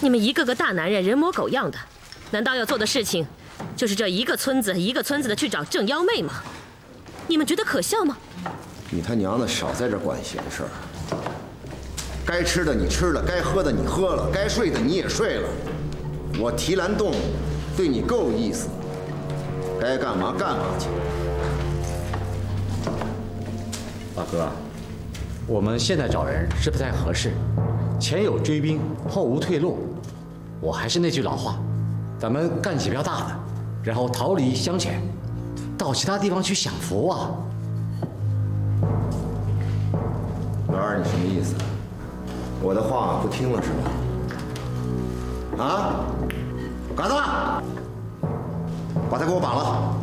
你们一个个大男人，人模狗样的，难道要做的事情，就是这一个村子一个村子的去找正妖妹吗？你们觉得可笑吗？ 你他娘的少在这管闲事儿！该吃的你吃了，该喝的你喝了，该睡的你也睡了。我提篮洞对你够意思，该干嘛干嘛去。 大哥，我们现在找人是不太合适，前有追兵，后无退路。我还是那句老话，咱们干几票大的，然后逃离乡浅，到其他地方去享福啊！ 老二，你什么意思？我的话不听了是吧？啊，嘎子，把他给我绑了。